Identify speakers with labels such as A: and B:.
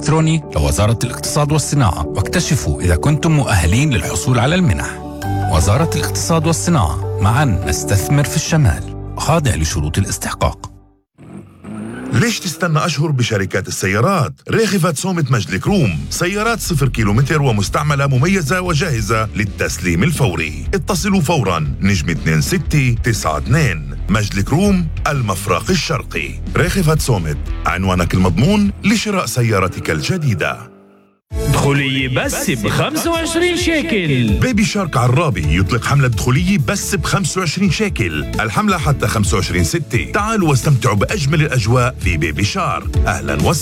A: الإلكتروني لوزارة الاقتصاد والصناعة واكتشفوا إذا كنتم مؤهلين للحصول على المنح. وزارة الاقتصاد والصناعة، معا نستثمر في الشمال، خاضع لشروط الاستحقاق.
B: ليش تستنى أشهر بشركات السيارات؟ ريخفت صومة مجد كروم، سيارات 0 كيلومتر ومستعملة مميزة وجاهزة للتسليم الفوري. اتصلوا فورا نجم 2692. مجد كروم، المفرق الشرقي. ريخفت صومة، عنوانك المضمون لشراء سيارتك الجديدة.
C: دخولية بس ب25 شيكل.
B: بيبي شارك عرابي يطلق حملة دخولية بس ب25 شيكل. الحملة حتى 25/6. تعالوا واستمتعوا بأجمل الأجواء في بيبي شارك. أهلا وسهلا.